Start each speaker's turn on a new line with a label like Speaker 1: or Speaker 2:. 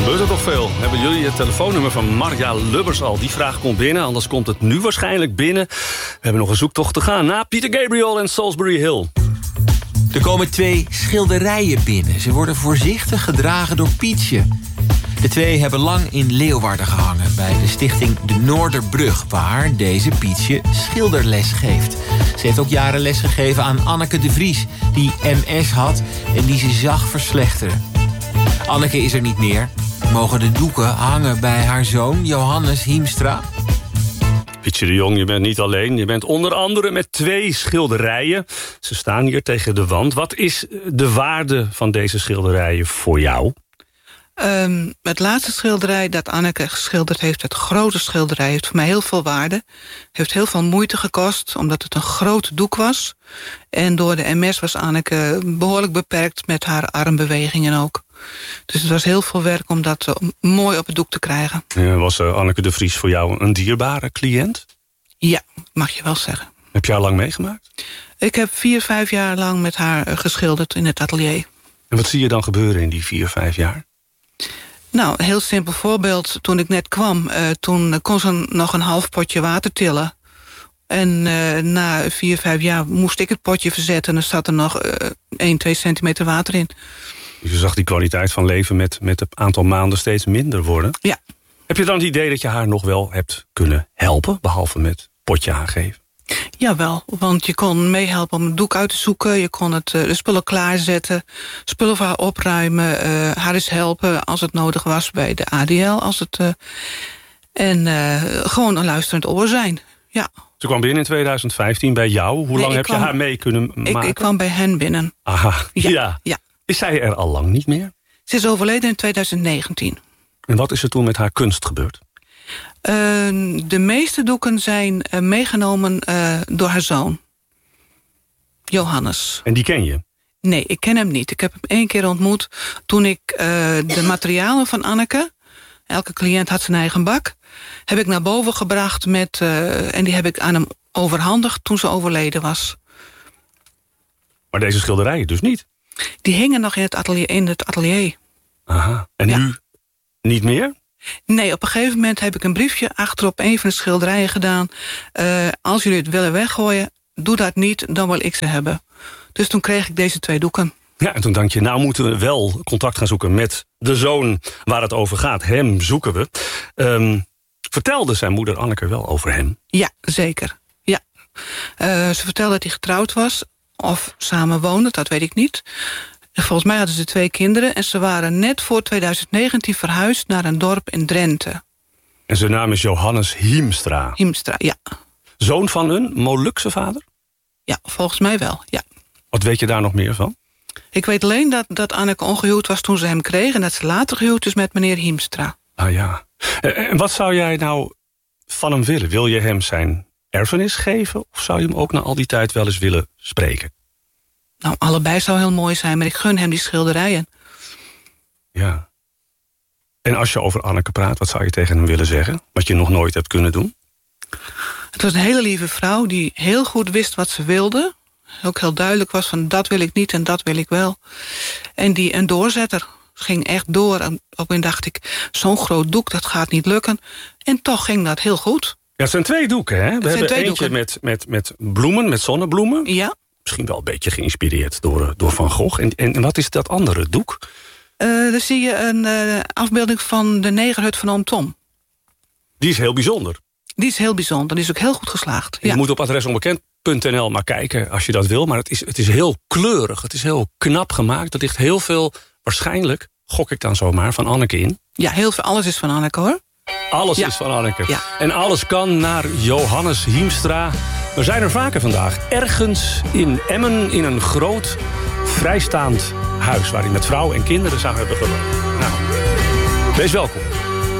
Speaker 1: Gebeurt er toch veel? Hebben jullie het telefoonnummer van Marja Lubbers al? Die vraag komt binnen, anders komt het nu waarschijnlijk binnen. We hebben nog een zoektocht te gaan na Peter Gabriel en Salisbury Hill.
Speaker 2: Er komen 2 schilderijen binnen. Ze worden voorzichtig gedragen door Pietje. De 2 hebben lang in Leeuwarden gehangen... bij de stichting De Noorderbrug... waar deze Pietje schilderles geeft. Ze heeft ook jaren les gegeven aan Anneke de Vries... die MS had en die ze zag verslechteren. Anneke is er niet meer. Mogen de doeken hangen bij haar zoon Johannes Hiemstra?
Speaker 1: Pietje de Jong, je bent niet alleen. Je bent onder andere met 2 schilderijen. Ze staan hier tegen de wand. Wat is de waarde van deze schilderijen voor jou?
Speaker 3: Het laatste schilderij dat Anneke geschilderd heeft... het grote schilderij, heeft voor mij heel veel waarde. Heeft heel veel moeite gekost, omdat het een groot doek was. En door de MS was Anneke behoorlijk beperkt... met haar armbewegingen ook. Dus het was heel veel werk om dat mooi op het doek te krijgen.
Speaker 1: Was Anneke de Vries voor jou een dierbare cliënt?
Speaker 3: Ja, mag je wel zeggen.
Speaker 1: Heb je haar lang meegemaakt?
Speaker 3: Ik heb 4-5 jaar lang met haar geschilderd in het atelier.
Speaker 1: En wat zie je dan gebeuren in die 4-5 jaar?
Speaker 3: Nou, een heel simpel voorbeeld. Toen ik net kwam, toen kon ze nog een half potje water tillen. En na 4-5 jaar moest ik het potje verzetten... en er zat er nog 1-2 centimeter water in.
Speaker 1: Je zag die kwaliteit van leven met het aantal maanden steeds minder worden.
Speaker 3: Ja. Heb
Speaker 1: je dan het idee dat je haar nog wel hebt kunnen helpen... behalve met potje aangeven?
Speaker 3: Jawel, want je kon meehelpen om het doek uit te zoeken. Je kon de spullen klaarzetten, spullen voor haar opruimen... haar eens helpen als het nodig was bij de ADL. Gewoon een luisterend oor zijn, ja.
Speaker 1: Ze kwam binnen in 2015 bij jou. Hoe lang heb je haar mee kunnen maken?
Speaker 3: Ik kwam bij hen binnen.
Speaker 1: Aha, ja. Is zij er al lang niet meer?
Speaker 3: Ze is overleden in 2019.
Speaker 1: En wat is er toen met haar kunst gebeurd?
Speaker 3: De meeste doeken zijn meegenomen door haar zoon. Johannes.
Speaker 1: En die ken je?
Speaker 3: Nee, ik ken hem niet. Ik heb hem 1 keer ontmoet toen ik de materialen van Anneke... elke cliënt had zijn eigen bak... heb ik naar boven gebracht en die heb ik aan hem overhandigd... toen ze overleden was.
Speaker 1: Maar deze schilderijen dus niet?
Speaker 3: Die hingen nog in het atelier.
Speaker 1: Aha. En nu niet meer?
Speaker 3: Nee, op een gegeven moment heb ik een briefje... achterop een van de schilderijen gedaan. Als jullie het willen weggooien, doe dat niet, dan wil ik ze hebben. Dus toen kreeg ik deze 2 doeken.
Speaker 1: Ja, en toen dacht je, nou moeten we wel contact gaan zoeken... met de zoon waar het over gaat. Hem zoeken we. Vertelde zijn moeder Anneke wel over hem?
Speaker 3: Ja, zeker. Ja. Ze vertelde dat hij getrouwd was... of samen woonden, dat weet ik niet... Volgens mij hadden ze 2 kinderen... en ze waren net voor 2019 verhuisd naar een dorp in Drenthe.
Speaker 1: En zijn naam is Johannes Hiemstra?
Speaker 3: Hiemstra, ja.
Speaker 1: Zoon van een Molukse vader?
Speaker 3: Ja, volgens mij wel, ja.
Speaker 1: Wat weet je daar nog meer van?
Speaker 3: Ik weet alleen dat Anneke ongehuwd was toen ze hem kreeg... en dat ze later gehuwd is met meneer Hiemstra.
Speaker 1: Ah ja. En wat zou jij nou van hem willen? Wil je hem zijn erfenis geven... of zou je hem ook na al die tijd wel eens willen spreken?
Speaker 3: Nou, allebei zou heel mooi zijn, maar ik gun hem die schilderijen.
Speaker 1: Ja. En als je over Anneke praat, wat zou je tegen hem willen zeggen? Wat je nog nooit hebt kunnen doen?
Speaker 3: Het was een hele lieve vrouw die heel goed wist wat ze wilde. Ook heel duidelijk was van dat wil ik niet en dat wil ik wel. En die een doorzetter ging echt door. En op dacht ik, zo'n groot doek, dat gaat niet lukken. En toch ging dat heel goed. Ja,
Speaker 1: het zijn 2 doeken, hè? We hebben eentje met bloemen, met zonnebloemen.
Speaker 3: Ja.
Speaker 1: Misschien wel een beetje geïnspireerd door Van Gogh. En wat is dat andere doek?
Speaker 3: Daar zie je een afbeelding van de negerhut van oom Tom.
Speaker 1: Die is heel bijzonder.
Speaker 3: Die is heel bijzonder, die is ook heel goed geslaagd.
Speaker 1: Je moet op adresonbekend.nl maar kijken als je dat wil. Maar het is heel kleurig, het is heel knap gemaakt. Er ligt heel veel, waarschijnlijk, gok ik dan zomaar, van Anneke in.
Speaker 3: Ja, heel veel, alles is van Anneke, hoor.
Speaker 1: Alles is van Anneke.
Speaker 3: Ja.
Speaker 1: En alles kan naar Johannes Hiemstra. We zijn er vaker vandaag. Ergens in Emmen, in een groot vrijstaand huis... waar hij met vrouw en kinderen zou hebben gewoond. Nou, wees welkom.